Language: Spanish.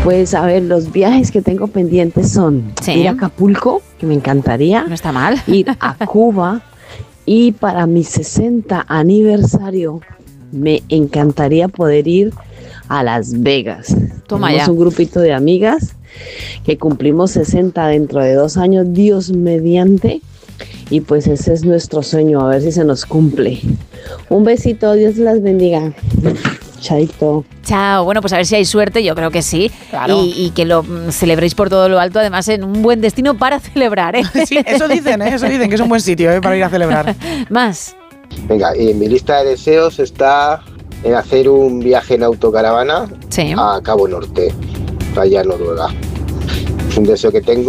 Pues a ver, los viajes que tengo pendientes son ir a Acapulco, que me encantaría. No está mal. Ir a Cuba. Y para mi 60 aniversario me encantaría poder ir a Las Vegas. Toma Tenemos ya. un grupito de amigas que cumplimos 60 dentro de 2 años, Dios mediante. Y pues ese es nuestro sueño, a ver si se nos cumple. Un besito, Dios las bendiga. Chaito. Chao. Bueno, pues a ver si hay suerte, yo creo que sí. Claro. Y que lo celebréis por todo lo alto, además en un buen destino para celebrar, ¿eh? Sí, eso dicen, que es un buen sitio para ir a celebrar. Más. Venga, y en mi lista de deseos está en hacer un viaje en autocaravana a Cabo Norte, allá en Noruega. Es un deseo que tengo